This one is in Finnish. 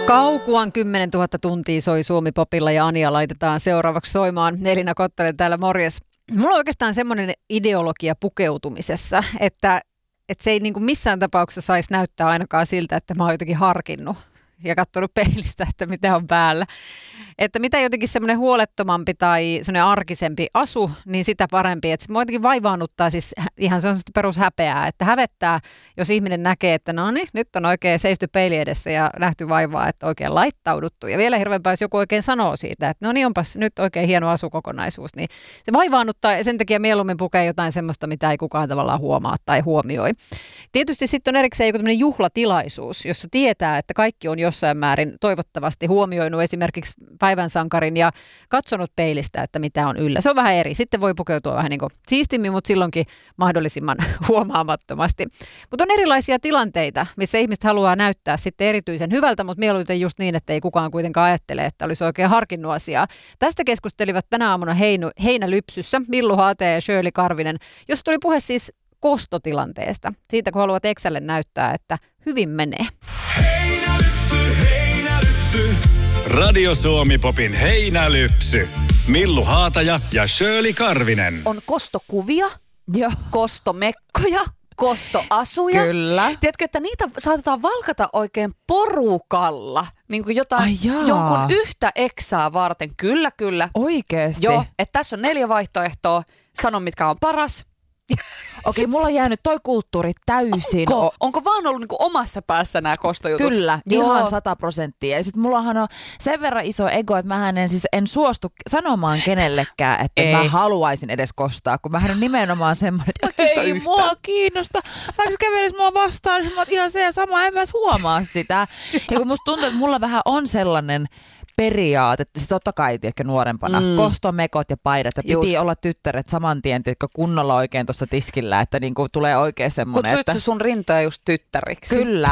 Kaukuan 10 000 tuntia soi Suomi-popilla ja Ania laitetaan seuraavaksi soimaan. Elina Kottinen täällä, morjes. Mulla on oikeastaan semmoinen ideologia pukeutumisessa, että se ei niin kuin missään tapauksessa saisi näyttää ainakaan siltä, että mä oon jotenkin harkinnut ja katsonut peilistä, että mitä on päällä. Että mitä jotenkin semmoinen huolettomampi tai semmoinen arkisempi asu, niin sitä parempi. Että mua jotenkin vaivaannuttaa siis ihan sellaista perushäpeää, että hävettää, jos ihminen näkee, että no niin, nyt on oikein seisty peili edessä ja nähty vaivaa, että oikein laittauduttu. Ja vielä hirveämpää, jos joku oikein sanoo siitä, että no niin, onpas nyt oikein hieno asukokonaisuus. Niin se vaivaannuttaa ja sen takia mieluummin pukee jotain semmoista, mitä ei kukaan tavallaan huomaa tai huomioi. Tietysti sitten on erikseen joku tämmöinen juhlatilaisuus, jossa tietää, että kaikki on jossain määrin toivottavasti huomioinut esimerkiksi päivän sankarin ja katsonut peilistä, että mitä on yllä. Se on vähän eri. Sitten voi pukeutua vähän niin kuin siistimmin, mutta silloinkin mahdollisimman huomaamattomasti. Mutta on erilaisia tilanteita, missä ihmiset haluaa näyttää sitten erityisen hyvältä, mutta mieluiten just niin, että ei kukaan kuitenkaan ajattele, että olisi oikein harkinnut asiaa. Tästä keskustelivat tänä aamuna Heinälypsyssä Millu Haate ja Shirley Karvinen, jossa tuli puhe siis kostotilanteesta. Siitä, kun haluat Exälle näyttää, että hyvin menee. Heinälypsy. Radio Suomi-popin Heinälypsy. Millu Haataja ja Shirley Karvinen. On kostokuvia, kostomekkoja, kostoasuja. Kyllä. Tiedätkö, että niitä saatetaan valkata oikein porukalla. Niin kuin jotain, jonkun yhtä eksää varten. Kyllä. Oikeesti? Joo, että tässä on 4 vaihtoehtoa. Sano, mitkä on paras. Okei, mulla on jäänyt toi kulttuuri täysin. Onko vaan ollut niinku omassa päässä nämä kostojutut? Kyllä, ihan 100%. Ja sit mullahan on sen verran iso ego, että mähän en suostu sanomaan kenellekään, että mä haluaisin edes kostaa, kun mähän on nimenomaan semmoinen, että ei mua kiinnosta. Vaikka kävelis mua vastaan, niin mä oon ihan se ja sama, en mä edes huomaa sitä. Ja kun musta tuntuu, että mulla vähän on sellainen periaate, että se totta kai, tiedätkö, nuorempana, kostomekot ja paidat, ja piti olla tyttäret saman tien, tiedätkö, kunnolla oikein tuossa tiskillä, että niinku tulee oikein semmoinen, Kutsuit se sun rintoja just tyttäriksi? Kyllä,